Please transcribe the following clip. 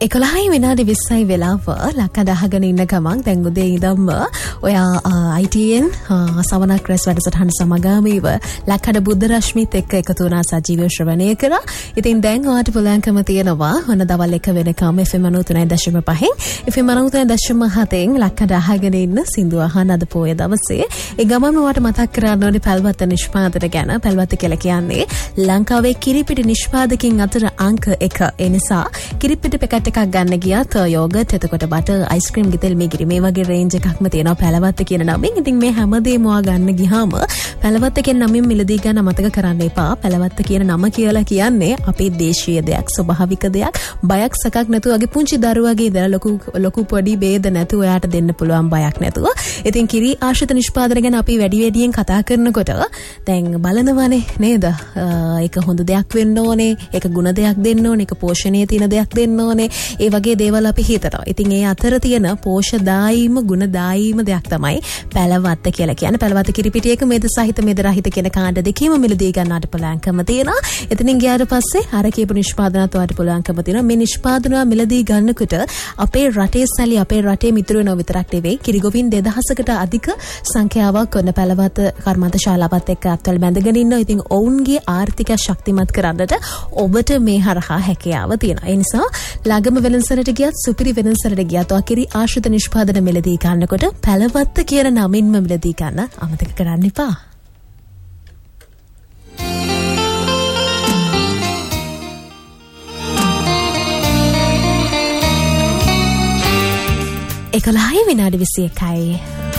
11 විනාඩි 20යි වෙලාව ලක්කඩ අහගෙන ඉන්න ගමන් දැන් උදේ ඉඳන්ම ඔයා ITN සවනක් රැස් වැඩසටහන සමගාමීව ලක්කඩ බුද්ධ රශ්මිත් එක්ක එකතු වුණා සජීවීව ශ්‍රවණය කරා. ඉතින් දැන් ඔයාට පුළුවන්කම තියෙනවා ඔන්න දවල් 1 වෙනකම් FM 93.5 FM 93.7 ලක්කඩ අහගෙන ඉන්න සින්දු අහන අද පොයේ දවසේ. ඒ ගමන් ඔයාට මතක් කරගන්න ඕනේ පැල්වත්ත නිෂ්පාදන ගැන. පැල්වත්ත කියලා කියන්නේ ලංකාවේ කිරිපිටි නිෂ්පාදකින් අතර අංක 1. ඒ නිසා කිරිපිටි පැකට් එකක් ගන්න ගියත් යෝගට් එතකොට බටර් අයිස්ක්‍රීම් ගිතෙල් මේගිරි මේ වගේ රේන්ජ් එකක්ම තියෙනවා පැලවත්ත කියන නමින්. ඉතින් මේ හැමදේම ඔයා ගන්න ගියාම පැලවත්ත කියන නමින් මිලදී ගන්න අමතක කරන්න එපා. පැලවත්ත කියන නම කියලා කියන්නේ අපේ දේශීය දෙයක්, ස්වභාවික දෙයක්, බයක් සකක් නැතුව වගේ පුංචි දරුවගේ ඉඳලා ලොකු පොඩි ભેද නැතුව ඔයාට දෙන්න පුළුවන් බයක් නැතුව. ඉතින් කිරි ආශ්‍රිත නිෂ්පාදන ගැන අපි වැඩියෙන් කතා කරනකොට දැන් බලනවානේ නේද? ඒක හොඳ දෙයක් වෙන්න ඕනේ, ඒක ගුණ දෙයක් දෙන්න ඕනේ, ඒක පෝෂණීය තියෙන දෙයක් දෙන්න ඕනේ. ඒ වගේ දේවල් අපි හිතනවා. ඉතින් ඒ අතර තියෙන පෝෂදායීම ගුණදායීම දෙයක් තමයි පැලවත්ත කියලා කියන්නේ. පැලවත්ත කිරිපිටියක මේද සහිත මේද රහිත කියන කාණ්ඩ දෙකේම මිලදී ගන්නට පුළුවන්කම තියෙනවා. එතනින් ගියාට පස්සේ අර කියපු නිෂ්පාදනات වලට පුළුවන්කම තියෙනවා. මේ නිෂ්පාදන මිලදී ගන්නකොට අපේ රටේ සැලි අපේ රටේ මිතුරු වෙනව විතරක් නෙවෙයි කිරිගොවින් 2000කට අධික සංඛ්‍යාවක් වන පැලවත්ත කර්මාන්ත ශාලාවත් එක්ක අත්වල බැඳගෙන ඉන්නවා. ඉතින් ඔවුන්ගේ ආර්ථිකය ශක්තිමත් කරන්නට ඔබට මේ හරහා හැකියාව තියෙනවා. ඒ නිසා ළඟම වෙළඳසැලට ගියත් සුපිරි වෙළඳසැලට ගියත් ඔකිරි ආශ්‍රිත නිෂ්පාදන මිලදී ගන්නකොට පැලවත්ත කියන නමින්ම මිලදී ගන්න අමතක කරන්න එපා. එකලහයි විනාඩි 21යි